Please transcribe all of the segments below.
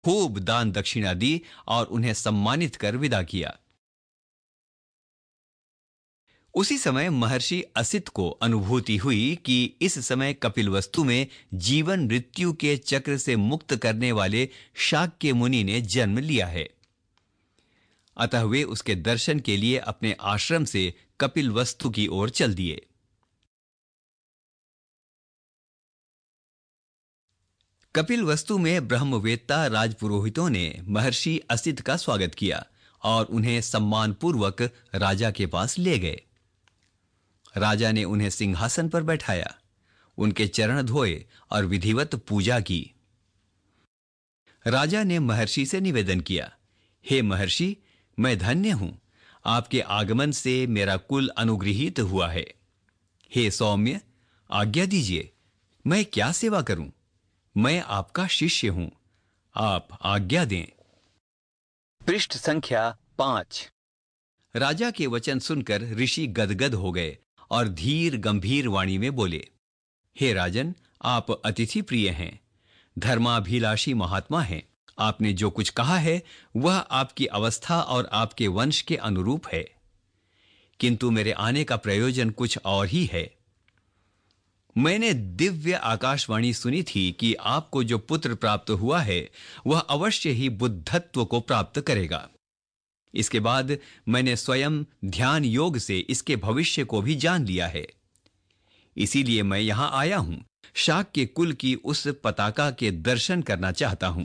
खूब दान दक्षिणा दी और उन्हें सम्मानित कर विदा किया। उसी समय महर्षि असित को अनुभूति हुई कि इस समय कपिलवस्तु में जीवन मृत्यु के चक्र से मुक्त करने वाले शाक्य मुनि ने जन्म लिया है। अतः वे उसके दर्शन के लिए अपने आश्रम से कपिलवस्तु की ओर चल दिए। कपिलवस्तु में ब्रह्मवेत्ता राजपुरोहितों ने महर्षि असित का स्वागत किया और उन्हें सम्मानपूर्वक राजा के पास ले गए। राजा ने उन्हें सिंहासन पर बैठाया, उनके चरण धोए और विधिवत पूजा की। राजा ने महर्षि से निवेदन किया, हे महर्षि, मैं धन्य हूं, आपके आगमन से मेरा कुल अनुगृहीत हुआ है। हे सौम्य, आज्ञा दीजिए, मैं क्या सेवा करूं? मैं आपका शिष्य हूं, आप आज्ञा दें। पृष्ठ संख्या 5। राजा के वचन सुनकर ऋषि गदगद हो गए और धीर गंभीर वाणी में बोले, हे राजन, आप अतिथि प्रिय हैं, धर्माभिलाषी महात्मा हैं। आपने जो कुछ कहा है वह आपकी अवस्था और आपके वंश के अनुरूप है, किंतु मेरे आने का प्रयोजन कुछ और ही है। मैंने दिव्य आकाशवाणी सुनी थी कि आपको जो पुत्र प्राप्त हुआ है वह अवश्य ही बुद्धत्व को प्राप्त करेगा। इसके बाद मैंने स्वयं ध्यान योग से इसके भविष्य को भी जान लिया है। इसीलिए मैं यहां आया हूं, शाक्य कुल की उस पताका के दर्शन करना चाहता हूं।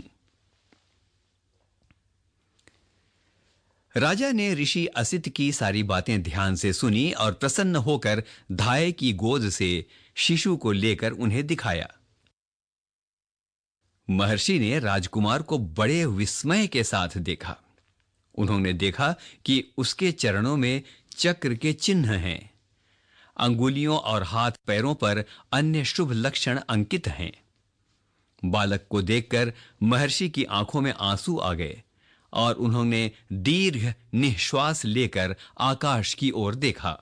राजा ने ऋषि असित की सारी बातें ध्यान से सुनी और प्रसन्न होकर धाय की गोद से शिशु को लेकर उन्हें दिखाया। महर्षि ने राजकुमार को बड़े विस्मय के साथ देखा। उन्होंने देखा कि उसके चरणों में चक्र के चिन्ह हैं, अंगुलियों और हाथ पैरों पर अन्य शुभ लक्षण अंकित हैं। बालक को देखकर महर्षि की आंखों में आंसू आ गए और उन्होंने दीर्घ निश्वास लेकर आकाश की ओर देखा।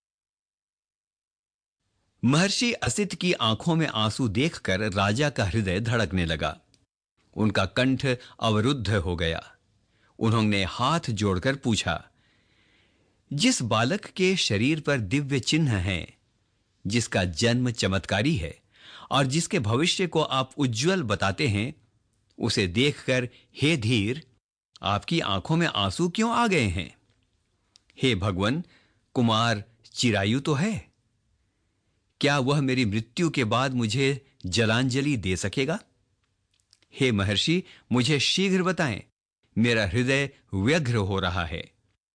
महर्षि असित की आंखों में आंसू देखकर राजा का हृदय धड़कने लगा। उनका कंठ अवरुद्ध हो गया। उन्होंने हाथ जोड़कर पूछा, जिस बालक के शरीर पर दिव्य चिन्ह हैं, जिसका जन्म चमत्कारी है और जिसके भविष्य को आप उज्जवल बताते हैं, उसे देखकर हे धीर, आपकी आंखों में आंसू क्यों आ गए हैं? हे भगवन, कुमार चिरायु तो है, क्या वह मेरी मृत्यु के बाद मुझे जलांजलि दे सकेगा? हे महर्षि, मुझे शीघ्र बताएं, मेरा हृदय व्यग्र हो रहा है।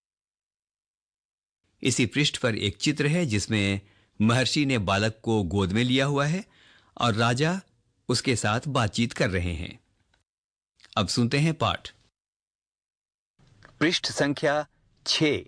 इसी पृष्ठ पर एक चित्र है जिसमें महर्षि ने बालक को गोद में लिया हुआ है और राजा उसके साथ बातचीत कर रहे हैं। अब सुनते हैं पाठ। पृष्ठ संख्या 6।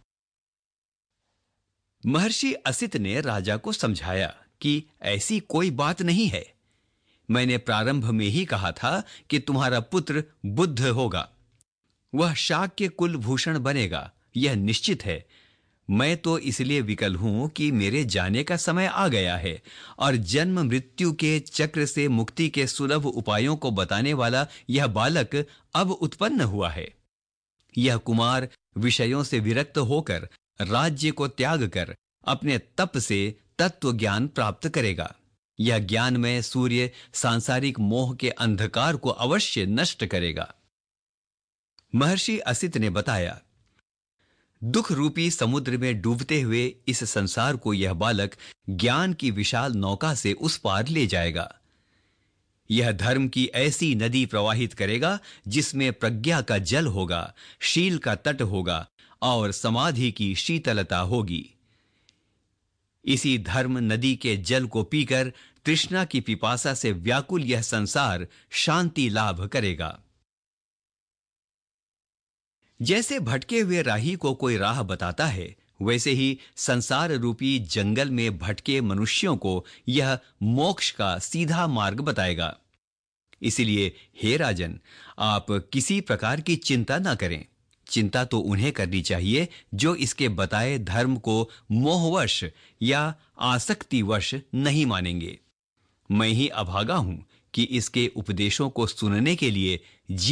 महर्षि असित ने राजा को समझाया कि ऐसी कोई बात नहीं है। मैंने प्रारंभ में ही कहा था कि तुम्हारा पुत्र बुद्ध होगा, वह शाक्य कुल भूषण बनेगा, यह निश्चित है। मैं तो इसलिए विकल हूं कि मेरे जाने का समय आ गया है और जन्म मृत्यु के चक्र से मुक्ति के सुलभ उपायों को बताने वाला यह बालक अब उत्पन्न हुआ है। यह कुमार विषयों से विरक्त होकर राज्य को त्याग कर अपने तप से तत्व ज्ञान प्राप्त करेगा। यह ज्ञानमय सूर्य सांसारिक मोह के अंधकार को अवश्य नष्ट करेगा। महर्षि असित ने बताया, दुख रूपी समुद्र में डूबते हुए इस संसार को यह बालक ज्ञान की विशाल नौका से उस पार ले जाएगा। यह धर्म की ऐसी नदी प्रवाहित करेगा जिसमें प्रज्ञा का जल होगा, शील का तट होगा और समाधि की शीतलता होगी। इसी धर्म नदी के जल को पीकर तृष्णा की पिपासा से व्याकुल यह संसार शांति लाभ करेगा। जैसे भटके हुए राही को कोई राह बताता है, वैसे ही संसार रूपी जंगल में भटके मनुष्यों को यह मोक्ष का सीधा मार्ग बताएगा। इसलिए हे राजन, आप किसी प्रकार की चिंता ना करें। चिंता तो उन्हें करनी चाहिए जो इसके बताए धर्म को मोहवश या आसक्तिवश नहीं मानेंगे। मैं ही अभागा हूं कि इसके उपदेशों को सुनने के लिए